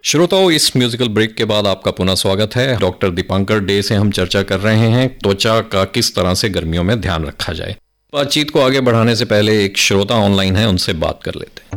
श्रोताओं, इस musical break के बाद आपका पुनः स्वागत है। डॉक्टर दीपांकर डे से हम चर्चा कर रहे हैं त्वचा का किस तरह से गर्मियों में ध्यान रखा जाए। बातचीत को आगे बढ़ाने से पहले एक श्रोता ऑनलाइन है, उनसे बात कर लेते हैं।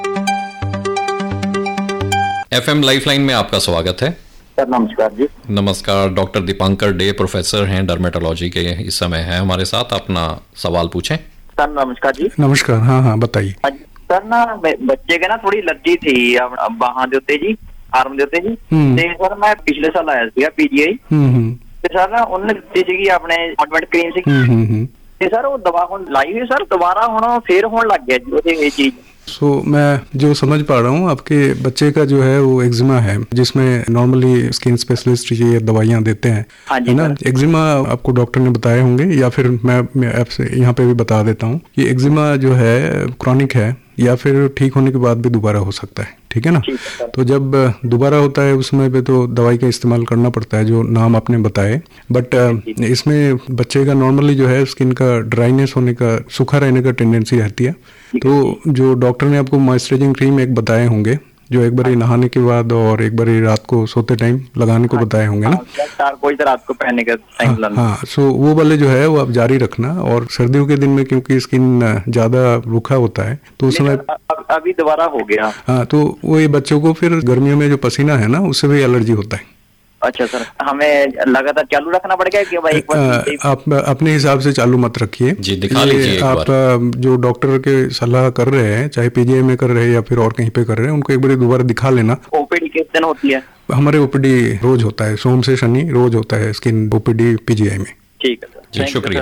FM लाइफलाइन में आपका स्वागत है। सर नमस्कार जी। नमस्कार। डॉक्टर दीपांकर डे प्रोफेसर हैं डर्मेटोलॉजी के, इस समय है हमारे साथ। अपना सवाल पूछें। सर नमस्कार जी। नमस्कार। हाँ बताइए। सर ना बच्चे के ना थोड़ी एलर्जी थी अब बाਹਾਂ ਦੇ ਉੱਤੇ ਜੀ, ਆਰਮ ਦੇ ਉੱਤੇ ਜੀ। ਤੇ ਸਰ ਮੈਂ ਪਿਛਲੇ ਸਾਲ ਆਇਆ ਸੀਗਾ PGI ਤੇ ਸਰ ਨਾ ਉਹਨੇ ਦਿੱਤੀ ਸੀਗੀ ਆਪਣੇ ਅਪਾਇੰਟਮੈਂਟ ਕਰੀਮ ਸੀ ਤੇ ਸਰ ਉਹ ਦਵਾ ਹੁਣ ਲਾਈ ਹੋਈ ਸਰ ਦੁਬਾਰਾ ਹੁਣ ਫੇਰ ਹੋਣ ਲੱਗ ਗਿਆ ਜੀ ਉਹਦੇ ਇਹ ਚੀਜ਼। मैं जो समझ पा रहा हूँ आपके बच्चे का जो है वो एक्जिमा है, जिसमें नॉर्मली स्किन स्पेशलिस्ट ये दवाइयाँ देते हैं, है ना। एक्जिमा आपको डॉक्टर ने बताए होंगे या फिर मैं आपसे यहाँ पे भी बता देता हूँ कि एक्जिमा जो है क्रॉनिक है या फिर ठीक होने के बाद भी दोबारा हो सकता है, ठीक है ना। तो जब दोबारा होता है उस समय पे तो दवाई का इस्तेमाल करना पड़ता है जो नाम आपने बताए। बट इसमें बच्चे का नॉर्मली जो है स्किन का ड्राइनेस होने का, सूखा रहने का टेंडेंसी रहती है। तो जो डॉक्टर ने आपको मॉइस्चराइजिंग क्रीम एक बताए होंगे, जो एक बार नहाने के बाद और एक बार रात को सोते टाइम लगाने को बताए होंगे ना। कोई रात को पहनने का टाइम। हाँ, सो वो वाले जो है वो आप जारी रखना। और सर्दियों के दिन में क्योंकि स्किन ज्यादा रूखा होता है तो उस समय अभी दोबारा हो गया। हाँ, तो वो ये बच्चों को फिर गर्मियों में जो पसीना है ना उससे भी एलर्जी होता है। अच्छा सर, हमें लगातार चालू रखना पड़ेगा कि भाई आप अपने हिसाब से चालू मत रखिए जी, दिखा लीजिए। आप जो डॉक्टर के सलाह कर रहे हैं, चाहे PGI में कर रहे हैं या फिर और कहीं पे कर रहे हैं, उनको एक बार दोबारा दिखा लेना। OPD किस दिन होती है? हमारे OPD रोज होता है, सोम से शनि रोज होता है स्किन OPD PGI में। ठीक है सर, जी शुक्रिया।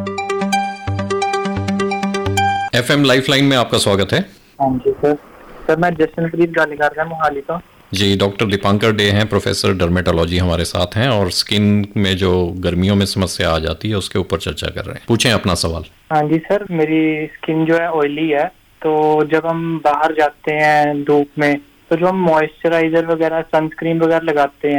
FM लाइफलाइन में आपका स्वागत है। हाँ जी सर मैं जशनप्रीत गल कर रहा हूँ मोहाली तो जी। डॉक्टर दीपांकर डे हैं, प्रोफेसर डर्मेटोलॉजी हमारे साथ हैं और स्किन में जो गर्मियों में समस्या आ जाती है उसके ऊपर चर्चा कर रहे हैं। पूछें अपना सवाल। हाँ जी सर, मेरी स्किन जो है ऑयली है, तो जब हम बाहर जाते हैं धूप में तो जो हम मॉइस्चराइजर वगैरह सनस्क्रीन वगैरह लगाते हैं